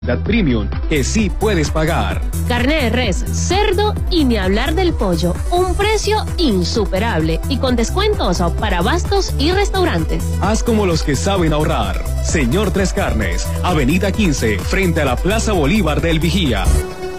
Premium que sí puedes pagar. Carne de res, cerdo y ni hablar del pollo. Un precio insuperable y con descuentos para abastos y restaurantes. Haz como los que saben ahorrar. Señor Tres Carnes, Avenida 15, frente a la Plaza Bolívar del Vigía.